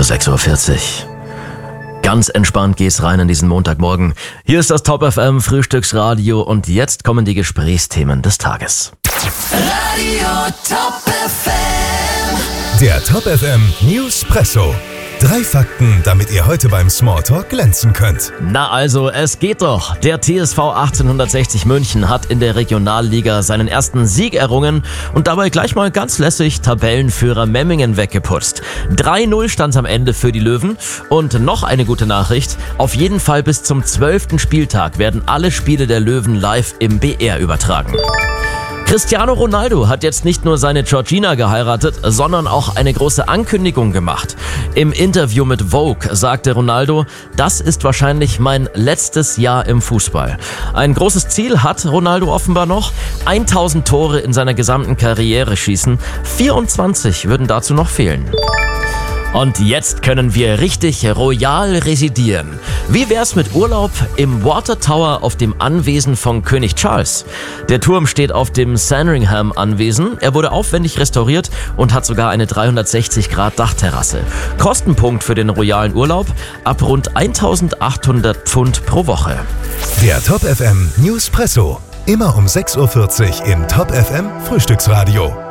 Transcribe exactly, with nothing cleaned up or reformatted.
sechs Uhr vierzig. Ganz entspannt geht's rein in diesen Montagmorgen. Hier ist das Top F M Frühstücksradio und jetzt kommen die Gesprächsthemen des Tages. Radio Top F M. Der Top F M Newspresso. Drei Fakten, damit ihr heute beim Smalltalk glänzen könnt. Na also, es geht doch. Der T S V achtzehnhundertsechzig München hat in der Regionalliga seinen ersten Sieg errungen und dabei gleich mal ganz lässig Tabellenführer Memmingen weggeputzt. drei null stand am Ende für die Löwen. Und noch eine gute Nachricht. Auf jeden Fall bis zum zwölften Spieltag werden alle Spiele der Löwen live im B R übertragen. Cristiano Ronaldo hat jetzt nicht nur seine Georgina geheiratet, sondern auch eine große Ankündigung gemacht. Im Interview mit Vogue sagte Ronaldo, das ist wahrscheinlich mein letztes Jahr im Fußball. Ein großes Ziel hat Ronaldo offenbar noch, tausend Tore in seiner gesamten Karriere schießen. vierundzwanzig würden dazu noch fehlen. Und jetzt können wir richtig royal residieren. Wie wär's mit Urlaub im Water Tower auf dem Anwesen von König Charles? Der Turm steht auf dem Sandringham-Anwesen. Er wurde aufwendig restauriert und hat sogar eine dreihundertsechzig Grad Dachterrasse. Kostenpunkt für den royalen Urlaub ab rund eintausendachthundert Pfund pro Woche. Der Top F M Newspresso. Immer um sechs Uhr vierzig im Top F M Frühstücksradio.